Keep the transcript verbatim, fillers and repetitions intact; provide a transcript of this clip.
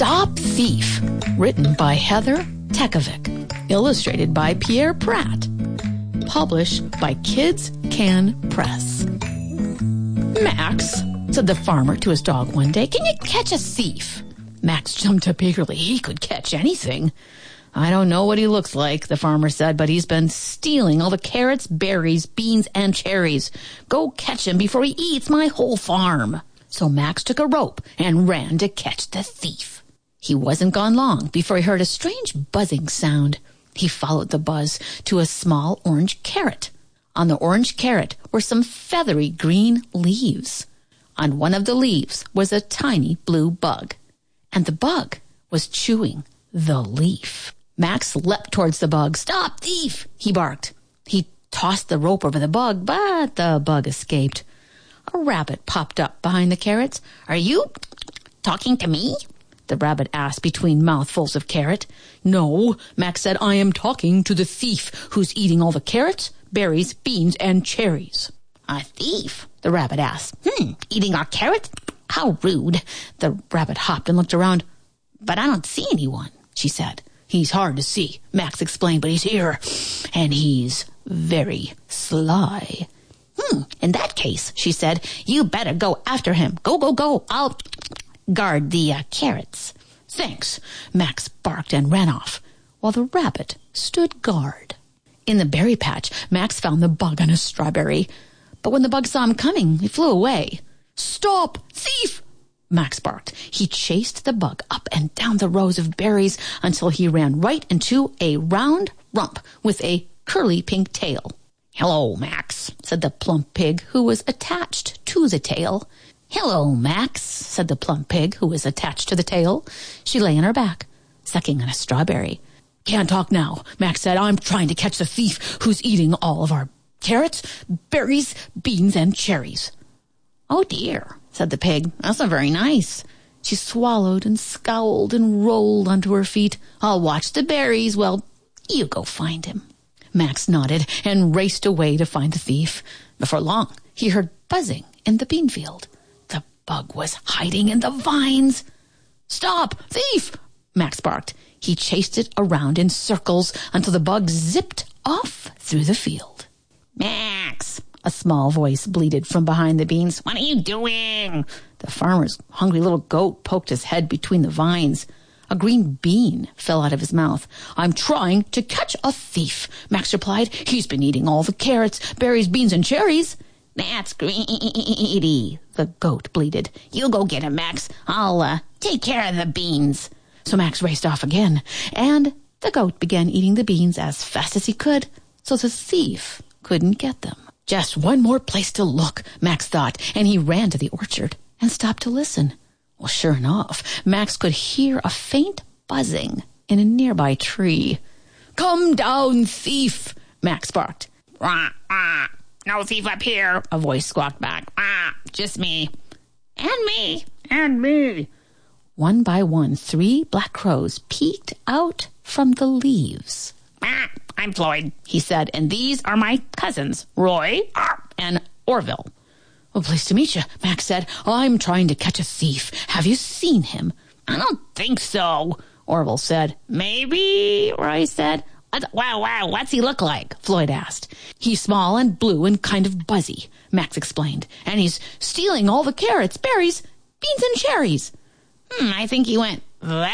Stop Thief, written by Heather Tekovic, illustrated by Pierre Pratt, published by Kids Can Press. Max, said the farmer to his dog one day, can you catch a thief? Max jumped up eagerly. He could catch anything. I don't know what he looks like, the farmer said, but he's been stealing all the carrots, berries, beans, and cherries. Go catch him before he eats my whole farm. So Max took a rope and ran to catch the thief. He wasn't gone long before he heard a strange buzzing sound. He followed the buzz to a small orange carrot. On the orange carrot were some feathery green leaves. On one of the leaves was a tiny blue bug, and the bug was chewing the leaf. Max leapt towards the bug. Stop, thief, he barked. He tossed the rope over the bug, but the bug escaped. A rabbit popped up behind the carrots. Are you talking to me? The rabbit asked between mouthfuls of carrot. No, Max said, I am talking to the thief who's eating all the carrots, berries, beans, and cherries. A thief? The rabbit asked. Hmm, eating our carrots? How rude. The rabbit hopped and looked around. But I don't see anyone, she said. He's hard to see, Max explained, but he's here, and he's very sly. Hmm, in that case, she said, you better go after him. Go, go, go. I'll guard the uh, carrots. Thanks, Max barked and ran off, while the rabbit stood guard. In the berry patch, Max found the bug on a strawberry, but when the bug saw him coming, he flew away. Stop, thief! Max barked. He chased the bug up and down the rows of berries until he ran right into a round rump with a curly pink tail. Hello, Max, said the plump pig who was attached to the tail. Hello, Max, said the plump pig who was attached to the tail. She lay on her back, sucking on a strawberry. Can't talk now, Max said. I'm trying to catch the thief who's eating all of our carrots, berries, beans, and cherries. Oh, dear, said the pig. That's not very nice. She swallowed and scowled and rolled onto her feet. I'll watch the berries. Well, you go find him. Max nodded and raced away to find the thief. Before long, he heard buzzing in the bean field. The bug was hiding in the vines. Stop, thief! Max barked. He chased it around in circles until the bug zipped off through the field. Max! A small voice bleated from behind the beans. What are you doing? The farmer's hungry little goat poked his head between the vines. A green bean fell out of his mouth. I'm trying to catch a thief, Max replied. He's been eating all the carrots, berries, beans, and cherries. That's greedy, the goat bleated. You go get him, Max. I'll uh, take care of the beans. So Max raced off again, and the goat began eating the beans as fast as he could, so the thief couldn't get them. Just one more place to look, Max thought, and he ran to the orchard and stopped to listen. Well, sure enough, Max could hear a faint buzzing in a nearby tree. Come down, thief, Max barked. Rah, rah. No thief up here, a voice squawked back. Ah, just me. And me. And me. One by one, three black crows peeked out from the leaves. Ah, I'm Floyd, he said, and these are my cousins, Roy and Orville. Well, pleased to meet you, Max said. I'm trying to catch a thief. Have you seen him? I don't think so, Orville said. Maybe, Roy said. Wow, wow, what's he look like? Floyd asked. He's small and blue and kind of buzzy, Max explained. And he's stealing all the carrots, berries, beans, and cherries. Hmm, I think he went that